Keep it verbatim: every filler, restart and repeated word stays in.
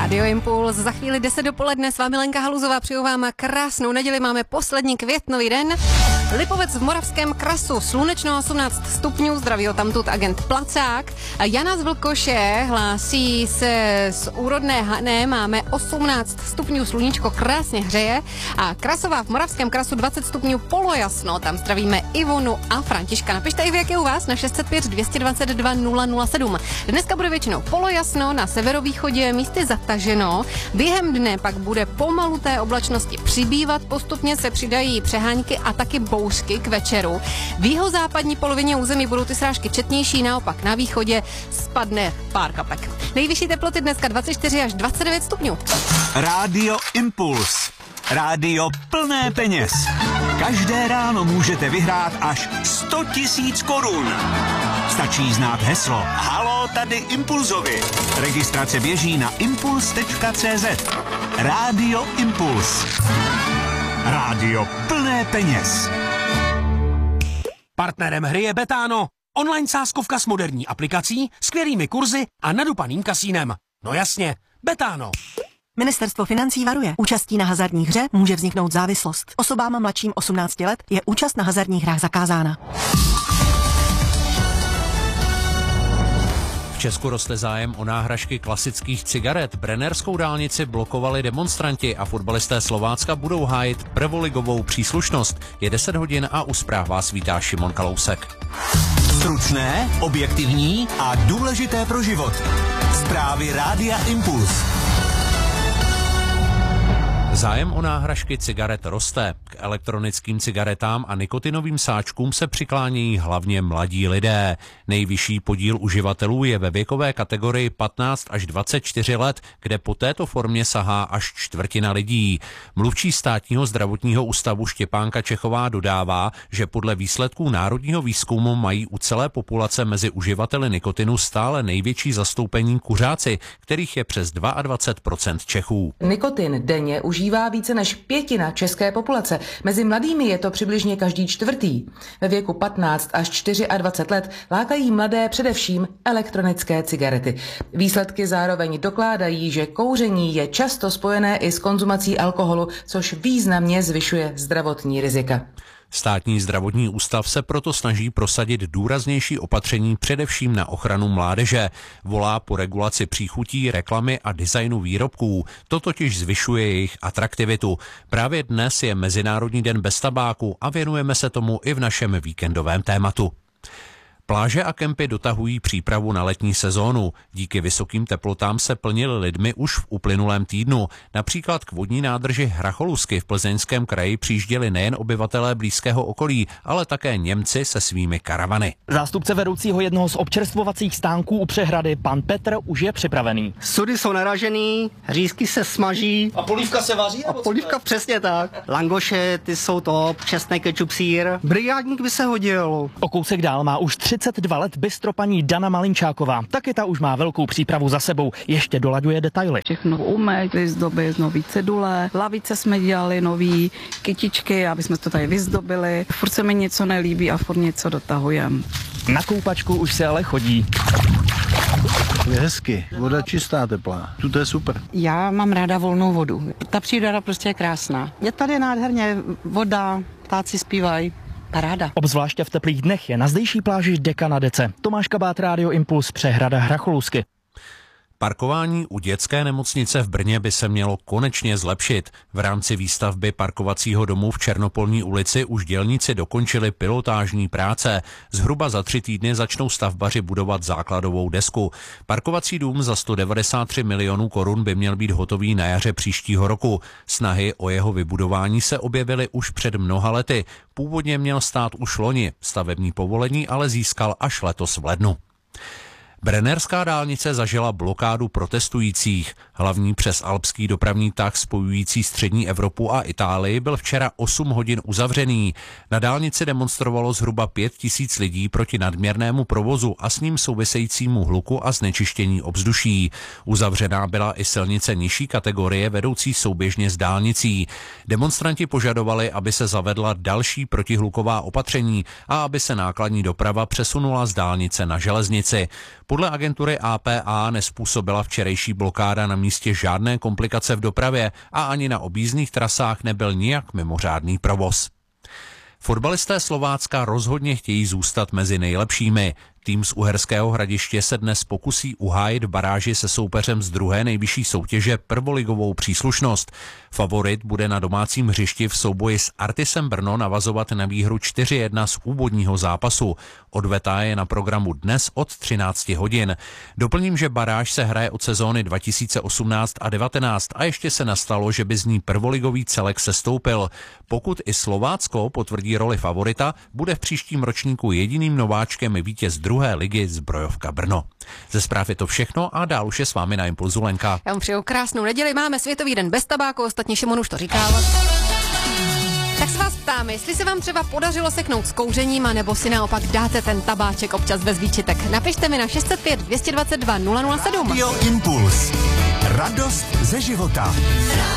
Radio Impuls, za chvíli deset dopoledne s vámi Lenka Haluzová, přeju vám krásnou neděli, máme poslední květnový den. Lipovec v Moravském Krasu, slunečno osmnáct stupňů, zdraví ho tamtud agent Placák. Jana z Vlkoše hlásí se z úrodné Hané, máme osmnáct stupňů, sluníčko krásně hřeje. A Krasová v Moravském Krasu dvacet stupňů, polojasno, tam zdravíme Ivonu a Františka. Napište i vy, jak je u vás, na šest set pět dvě dvacet dva nula nula sedm. Dneska bude většinou polojasno, na severovýchodě místy zataženo. Během dne pak bude pomalu té oblačnosti přibývat, postupně se přidají přehánky a taky bouřky k večeru. V jihozápadní polovině území budou ty srážky četnější, naopak na východě spadne pár kapek. Nejvyšší teploty dneska dvacet čtyři až dvacet devět stupňů. Rádio Impuls. Rádio plné peněz. Každé ráno můžete vyhrát až sto tisíc korun. Stačí znát heslo Halo, tady Impulzovi. Registrace běží na impuls tečka cé zet. Rádio Impuls. Rádio plné peněz. Partnerem hry je Betano. Online sázkovka s moderní aplikací, skvělými kurzy a nadupaným kasínem. No jasně, Betano. Ministerstvo financí varuje. Účastí na hazardní hře může vzniknout závislost. Osobám mladším osmnácti let je účast na hazardních hrách zakázána. V Česku roste zájem o náhražky klasických cigaret. Brennerskou dálnici blokovali demonstranti a fotbalisté Slovácka budou hájit prvoligovou příslušnost. Je deset hodin a u zpráv vás vítá Šimon Kalousek. Stručné, objektivní a důležité pro život. Zprávy Rádia Impuls. Zájem o náhražky cigaret roste. K elektronickým cigaretám a nikotinovým sáčkům se přiklánějí hlavně mladí lidé. Nejvyšší podíl uživatelů je ve věkové kategorii patnáct až dvacet čtyři let, kde po této formě sahá až čtvrtina lidí. Mluvčí Státního zdravotního ústavu Štěpánka Čechová dodává, že podle výsledků národního výzkumu mají u celé populace mezi uživateli nikotinu stále největší zastoupení kuřáci, kterých je přes dvacet dva procent Čechů. Nikotin denně užívá více než pětina české populace. Mezi mladými je to přibližně každý čtvrtý. Ve věku patnáct až dvacet čtyři let lákají mladé především elektronické cigarety. Výsledky zároveň dokládají, že kouření je často spojené i s konzumací alkoholu, což významně zvyšuje zdravotní rizika. Státní zdravotní ústav se proto snaží prosadit důraznější opatření především na ochranu mládeže. Volá po regulaci příchutí, reklamy a designu výrobků. To totiž zvyšuje jejich atraktivitu. Právě dnes je Mezinárodní den bez tabáku a věnujeme se tomu i v našem víkendovém tématu. Pláže a kempy dotahují přípravu na letní sezónu. Díky vysokým teplotám se plnily lidmi už v uplynulém týdnu. Například k vodní nádrži Hracholusky v Plzeňském kraji přijížděli nejen obyvatelé blízkého okolí, ale také Němci se svými karavany. Zástupce vedoucího jednoho z občerstvovacích stánků u přehrady, pan Petr, už je připravený. Sudy jsou naražený, řízky se smaží. A polívka se vaří? A polívka přesně tak. Langoše, ty jsou to, česnek, kečup, sýr. Brigádník by se hodil. O kousek dál má už třicet dva let bystro paní Dana Malinčáková. Taky ta už má velkou přípravu za sebou. Ještě dolaďuje detaily. Všechno umět, vyzdobit nový cedule, lavice jsme dělali, nový kytičky, aby jsme to tady vyzdobili. Furt se mi něco nelíbí a furt něco dotahujeme. Na koupačku už se ale chodí. Je hezky, voda čistá, teplá. Tu je super. Já mám ráda volnou vodu. Ta příroda prostě je krásná. Je tady nádherně voda, ptáci zpívají. Paráda. Obzvláště v teplých dnech je na zdejší pláži deka na dece. Tomáš Kabát, Rádio Impuls, přehrada Hracholusky. Parkování u dětské nemocnice v Brně by se mělo konečně zlepšit. V rámci výstavby parkovacího domu v Černopolní ulici už dělníci dokončili pilotážní práce. Zhruba za tři týdny začnou stavbaři budovat základovou desku. Parkovací dům za sto devadesát tři milionů korun by měl být hotový na jaře příštího roku. Snahy o jeho vybudování se objevily už před mnoha lety. Původně měl stát už loni, stavební povolení ale získal až letos v lednu. Brennerská dálnice zažila blokádu protestujících. Hlavní přes alpský dopravní tah spojující střední Evropu a Itálii byl včera osm hodin uzavřený. Na dálnici demonstrovalo zhruba pět tisíc lidí proti nadměrnému provozu a s ním souvisejícímu hluku a znečištění ovzduší. Uzavřená byla i silnice nižší kategorie vedoucí souběžně s dálnicí. Demonstranti požadovali, aby se zavedla další protihluková opatření a aby se nákladní doprava přesunula z dálnice na železnici. Podle agentury A P A nespůsobila včerejší blokáda na místě žádné komplikace v dopravě a ani na objízdných trasách nebyl nijak mimořádný provoz. Fotbalisté Slovácka rozhodně chtějí zůstat mezi nejlepšími. Tým z Uherského Hradiště se dnes pokusí uhájit v baráži se soupeřem z druhé nejvyšší soutěže prvoligovou příslušnost. Favorit bude na domácím hřišti v souboji s Artisem Brno navazovat na výhru čtyři jedna z úvodního zápasu. Odveta je na programu dnes od třinácti hodin. Doplním, že baráž se hraje od sezóny dva tisíce osmnáct a devatenáct a ještě se nastalo, že by z ní prvoligový celek sestoupil. Pokud i Slovácko potvrdí roli favorita, bude v příštím ročníku jediným nováčkem vítěz druhé ligy Zbrojovka Brno. Ze zpráv je to všechno a dál už je s vámi na Impulzu Lenka. Já vám přeju krásnou neděli, máme Světový den bez tabáku, ostatně Šimon už to říkal. Tak se vás ptám, jestli se vám třeba podařilo seknout s kouřením, anebo si naopak dáte ten tabáček občas bez výčitek. Napište mi na šest set pět, dvě stě dvacet dva, nula nula sedm. Radio Impuls. Radost ze života.